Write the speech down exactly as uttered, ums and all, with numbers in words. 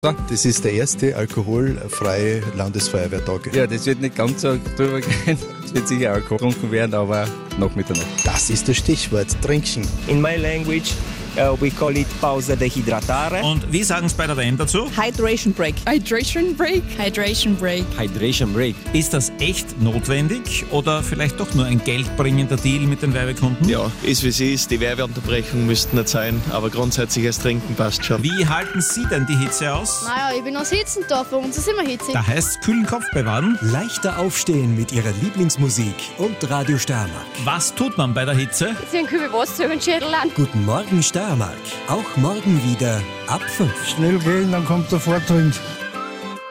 Das ist der erste alkoholfreie Landesfeuerwehrtag. Ja, das wird nicht ganz so drüber gehen. Es wird sicher Alkohol getrunken werden, aber nach Mitternacht. Das ist das Stichwort, trinken. In my language, uh, we call it pausa de hidratare. Und wie sagen es bei der W M dazu? Hydration Break. Hydration Break. Hydration Break. Hydration Break. Ist das echt notwendig oder vielleicht doch nur ein geldbringender Deal mit den Werbekunden? Ja, ist wie es ist. Die Werbeunterbrechung müsste nicht sein, aber grundsätzlich das Trinken passt schon. Wie halten Sie denn die Hitze aus? Naja, ich bin aus Hitzendorf, für uns ist immer hitzig. Da heißt es kühlen Kopf bewahren. Leichter aufstehen mit ihrer Lieblingsmusik und Radio Steiermark. Was tut man bei der Hitze? Sie einen Kübel Wasser über den Schädel an. Guten Morgen Steiermark. Auch morgen wieder ab fünf. Schnell gehen, dann kommt der Vortrink.